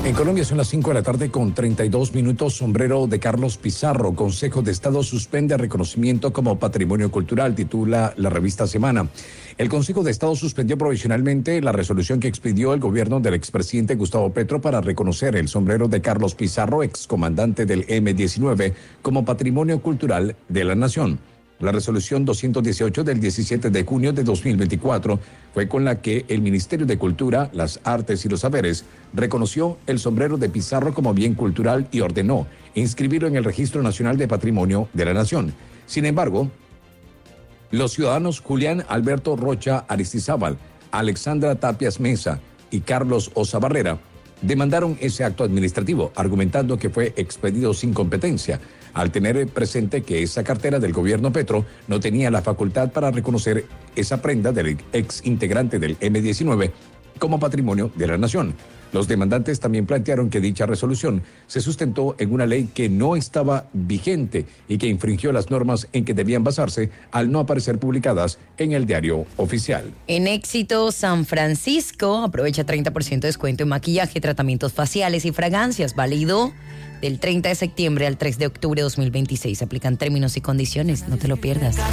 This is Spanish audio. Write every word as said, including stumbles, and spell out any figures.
En Colombia son las cinco de la tarde con treinta y dos minutos. Sombrero de Carlos Pizarro. Consejo de Estado suspende reconocimiento como patrimonio cultural, titula la revista Semana. El Consejo de Estado suspendió provisionalmente la resolución que expidió el gobierno del expresidente Gustavo Petro para reconocer el sombrero de Carlos Pizarro, excomandante del eme diecinueve, como patrimonio cultural de la nación. La resolución doscientos dieciocho del diecisiete de junio de dos mil veinticuatro fue con la que el Ministerio de Cultura, las Artes y los Saberes reconoció el sombrero de Pizarro como bien cultural y ordenó inscribirlo en el Registro Nacional de Patrimonio de la Nación. Sin embargo, los ciudadanos Julián Alberto Rocha Aristizábal, Alexandra Tapias Mesa y Carlos Osa Barrera demandaron ese acto administrativo, argumentando que fue expedido sin competencia, al tener presente que esa cartera del gobierno Petro no tenía la facultad para reconocer esa prenda del ex integrante del eme diecinueve como patrimonio de la nación. Los demandantes también plantearon que dicha resolución se sustentó en una ley que no estaba vigente y que infringió las normas en que debían basarse al no aparecer publicadas en el diario oficial. En Éxito San Francisco, aprovecha treinta por ciento de descuento en maquillaje, tratamientos faciales y fragancias, válido del treinta de septiembre al tres de octubre de dos mil veintiséis. Aplican términos y condiciones, no te lo pierdas.